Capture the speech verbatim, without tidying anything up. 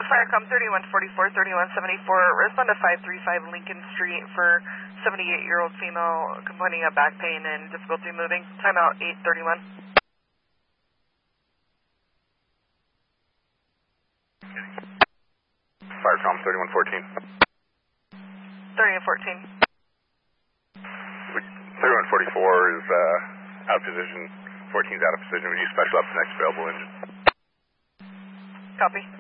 Firecom thirty-one forty-four, thirty-one seventy-four, respond to five three five Lincoln Street for seventy-eight-year-old female complaining of back pain and difficulty moving. Timeout eight thirty-one. Firecom thirty-one fourteen. thirty-one fourteen. thirty-one forty-four is uh, out of position. fourteen is out of position. We need special up to next available engine. Copy.